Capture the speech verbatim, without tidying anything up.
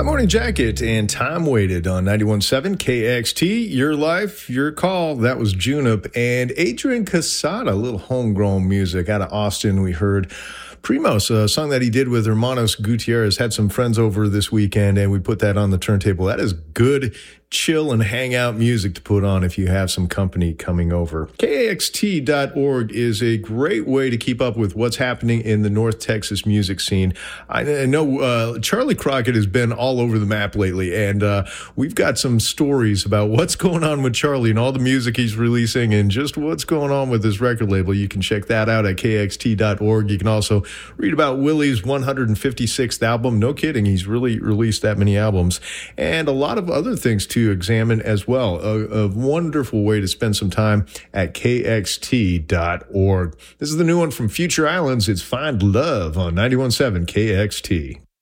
Morning Jacket and Time Waited on ninety-one point seven K X T. Your life, your call. That was Junip and Adrian Casada, a little homegrown music out of Austin. We heard Primos, a song that he did with Hermanos Gutierrez. Had some friends over this weekend and we put that on the turntable. That is good chill and hangout music to put on if you have some company coming over. K A X T dot org is a great way to keep up with what's happening in the North Texas music scene. I know uh, Charlie Crockett has been all over the map lately, and uh, we've got some stories about what's going on with Charlie and all the music he's releasing and just what's going on with his record label. You can check that out at K A X T dot org. You can also read about Willie's one hundred fifty-sixth album. No kidding, he's really released that many albums. And a lot of other things to examine as well. A, a wonderful way to spend some time at K X T dot org. This is the new one from Future Islands. It's Find Love on ninety-one point seven K X T.